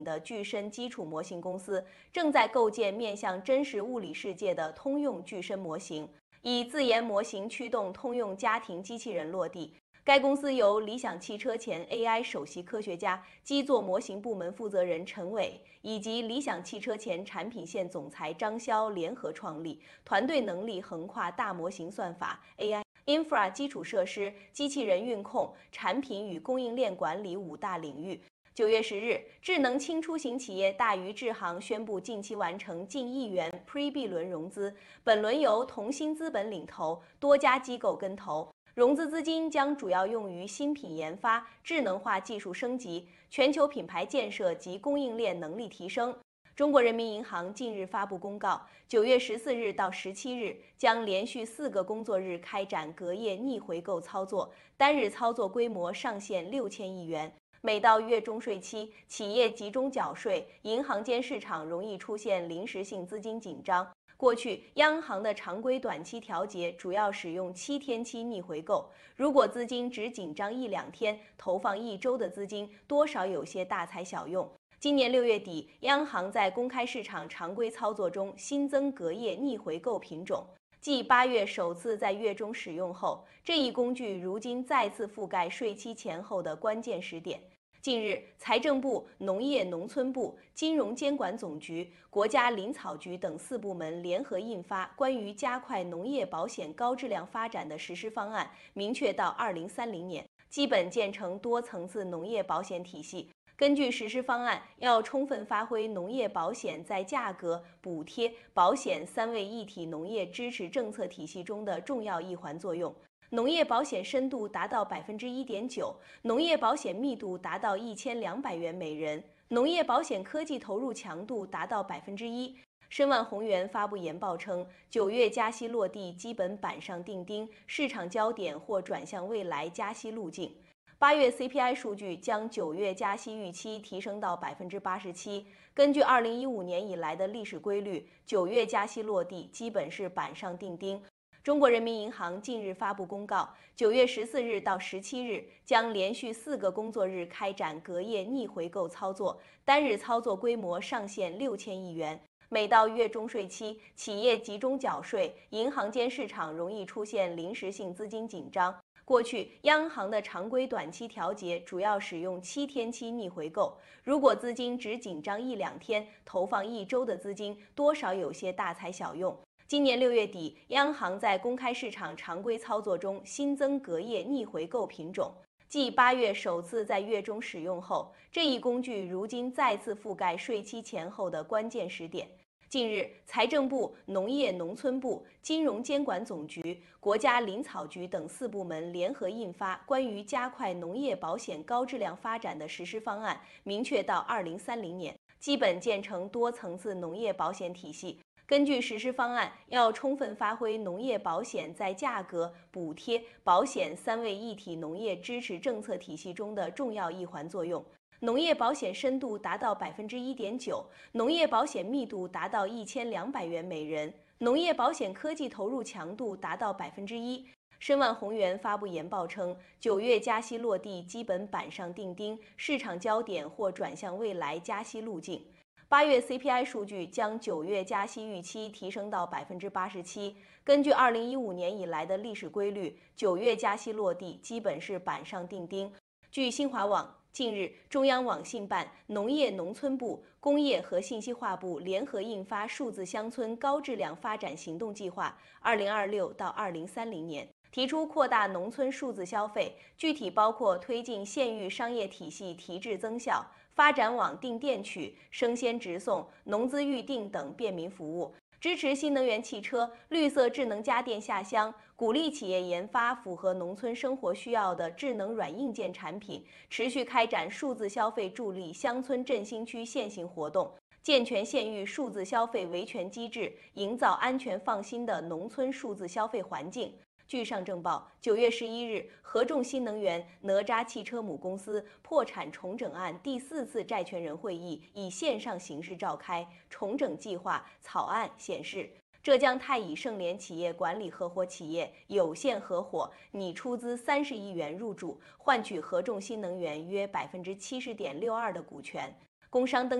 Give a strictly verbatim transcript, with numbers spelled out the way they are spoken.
的具身基础模型公司正在构建面向真实物理世界的通用具身模型，以自研模型驱动通用家庭机器人落地。该公司由理想汽车前 A I 首席科学家、基座模型部门负责人陈伟以及理想汽车前产品线总裁张潇联合创立，团队能力横跨大模型算法、A I、Infra 基础设施、机器人运控、产品与供应链管理五大领域。九月十日，智能轻出行企业大鱼智行宣布近期完成近亿元 Pre-B 轮融资，本轮由同心资本领投，多家机构跟投。融资资金将主要用于新品研发、智能化技术升级、全球品牌建设及供应链能力提升。中国人民银行近日发布公告，九月十四日到十七日将连续四个工作日开展隔夜逆回购操作，单日操作规模上限六千亿元。每到月中税期，企业集中缴税，银行间市场容易出现临时性资金紧张。过去，央行的常规短期调节主要使用七天期逆回购，如果资金只紧张一两天，投放一周的资金多少有些大材小用。今年六月底，央行在公开市场常规操作中新增隔夜逆回购品种，继八月首次在月中使用后，这一工具如今再次覆盖税期前后的关键时点。近日，财政部、农业农村部、金融监管总局、国家林草局等四部门联合印发关于加快农业保险高质量发展的实施方案，明确到二零三零年，基本建成多层次农业保险体系。根据实施方案，要充分发挥农业保险在价格、补贴、保险三位一体农业支持政策体系中的重要一环作用。农业保险深度达到百分之一点九，农业保险密度达到一千两百元每人，农业保险科技投入强度达到百分之一。申万宏源发布研报称，九月加息落地基本板上钉钉，市场焦点或转向未来加息路径。八月 C P I 数据将九月加息预期提升到百分之八十七。根据二零一五年以来的历史规律，九月加息落地基本是板上钉钉。中国人民银行近日发布公告，九月十四日到十七日将连续四个工作日开展隔夜逆回购操作，单日操作规模上限六千亿元。每到月中税期，企业集中缴税，银行间市场容易出现临时性资金紧张。过去，央行的常规短期调节主要使用七天期逆回购，如果资金只紧张一两天，投放一周的资金多少有些大材小用。今年六月底，央行在公开市场常规操作中新增隔夜逆回购品种，继八月首次在月中使用后，这一工具如今再次覆盖税期前后的关键时点。近日，财政部、农业农村部、金融监管总局、国家林草局等四部门联合印发关于加快农业保险高质量发展的实施方案，明确到二零三零年，基本建成多层次农业保险体系。根据实施方案，要充分发挥农业保险在价格、补贴、保险三位一体农业支持政策体系中的重要一环作用。农业保险深度达到百分之一点九，农业保险密度达到一千两百元每人，农业保险科技投入强度达到百分之一。申万宏源发布研报称，九月加息落地基本板上钉钉，市场焦点或转向未来加息路径。八月 C P I 数据将九月加息预期提升到百分之八十七。根据二零一五年以来的历史规律，九月加息落地基本是板上钉钉。据新华网，近日中央网信办、农业农村部、工业和信息化部联合印发数字乡村高质量发展行动计划（二零二六到二零三零年），提出扩大农村数字消费，具体包括推进县域商业体系提质增效，发展网订电取、生鲜直送、农资预订等便民服务，支持新能源汽车、绿色智能家电下乡，鼓励企业研发符合农村生活需要的智能软硬件产品，持续开展数字消费助力乡村振兴区现行活动，健全县域数字消费维权机制，营造安全放心的农村数字消费环境。据上证报，九月十一日，合众新能源哪吒汽车母公司破产重整案第四次债权人会议以线上形式召开。重整计划草案显示，浙江太乙盛联企业管理合伙企业有限合伙拟出资三十亿元入驻，换取合众新能源约百分之七十点六二的股权。 工商登